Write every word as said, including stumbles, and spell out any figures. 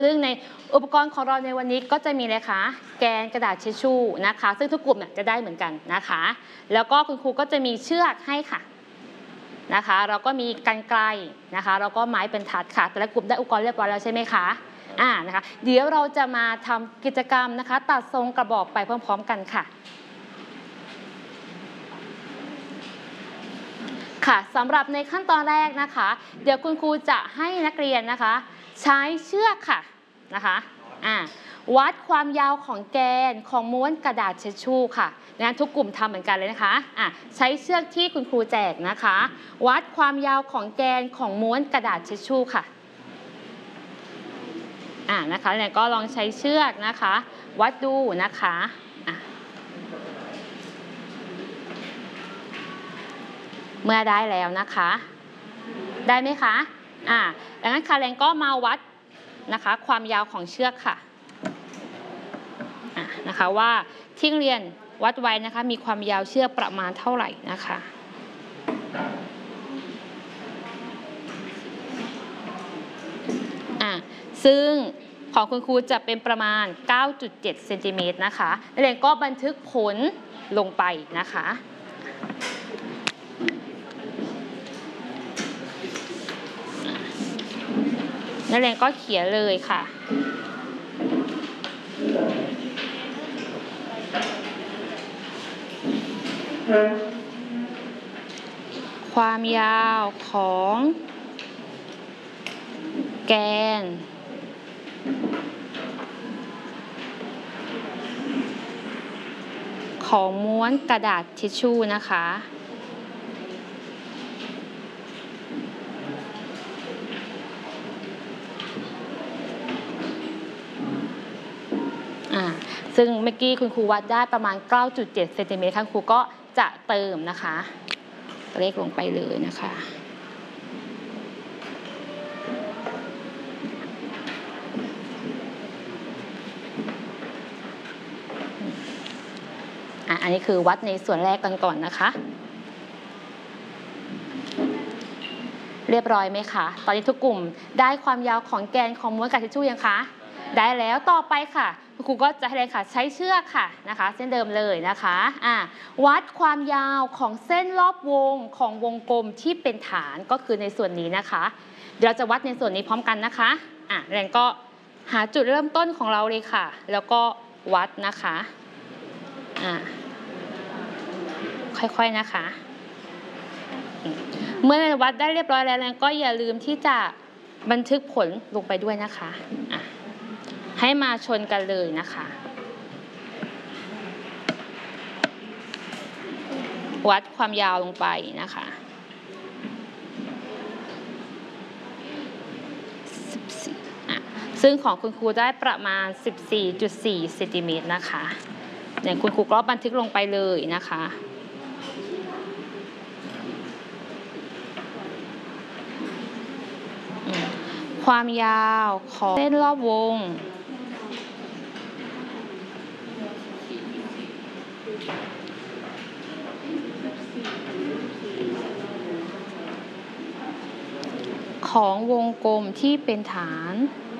ซึ่งในอุปกรณ์ของเราในวันนี้ก็จะมีเลยค่ะแกนกระดาษทิชชู่นะคะซึ่งทุกกลุ่มเนี่ยจะได้เหมือนกันนะคะแล้วก็คุณครูก็จะมีเชือกให้ค่ะนะคะเราก็มีกรรไกรนะคะแล้วก็ไม้บรรทัดค่ะแต่ละกลุ่มได้อุปกรณ์เรียบร้อยแล้วใช่ไหมคะอ่านะคะเดี๋ยวเราจะมาทำกิจกรรมนะคะตัดทรงกระบอกไปพร้อมๆกันค่ะค่ะสำหรับในขั้นตอนแรกนะคะเดี๋ยวคุณครูจะให้นักเรียนนะคะใช้เชือกค่ะนะคะอ่าวัดความยาวของแกนของม้วนกระดาษทิชชู่ค่ะงั้นทุกกลุ่มทำเหมือนกันเลยนะคะอ่าใช้เชือกที่คุณครูแจกนะคะวัดความยาวของแกนของม้วนกระดาษทิชชู่ค่ะอ่านะคะเนี่ยก็ลองใช้เชือกนะคะวัดดูนะคะอ่ะเมื่อได้แล้วนะคะได้ไหมคะอ่าดังนั้นคาเรนก็มาวัดนะคะความยาวของเชือกค่ะอ่านะคะว่าที่เรียนวัดไว้นะคะมีความยาวเชือกประมาณเท่าไหร่นะคะอ่าซึ่งของคุณครูจะเป็นประมาณ เก้าจุดเจ็ด เซนติเมตรนะคะนักเรียนก็บันทึกผลลงไปนะคะนักเรียนก็เขียนเลยค่ะความยาวของแกนของม้วนกระดาษทิชชู่นะคะอ่าซึ่งเมื่อกี้คุณครูวัดได้ประมาณ เก้าจุดเจ็ด เซนติเมตรค่ะครูก็จะเติมนะคะเลขลงไปเลยนะคะอ่ะอันนี้คือวัดในส่วนแรกกันก่อนนะคะเรียบร้อยไหมคะตอนนี้ทุกกลุ่มได้ความยาวของแกนของม้วนกระดาษทิชชู่ยังคะได้แล้วต่อไปค่ะครูก็จะให้เลยค่ะใช้เชือกค่ะนะคะเส้นเดิมเลยนะคะอ่ะวัดความยาวของเส้นรอบวงของวงกลมที่เป็นฐานก็คือในส่วนนี้นะคะเดี๋ยวเราจะวัดในส่วนนี้พร้อมกันนะคะอ่ะแล้วก็หาจุดเริ่มต้นของเราเลยค่ะแล้วก็วัดนะคะอ่ะค่อยๆนะคะเมื่อวัดได้เรียบร้อยแล้วก็อย่าลืมที่จะบันทึกผลลงไปด้วยนะคะอ่ะให้มาชนกันเลยนะคะวัดความยาวลงไปนะคะซึ่งของคุณครูได้ประมาณ สิบสี่จุดสี่ เซนติเมตรนะคะเนี่ยคุณครูก็บันทึกลงไปเลยนะคะความยาวของเส้นรอบวงของวงกลมที่เป็นฐาน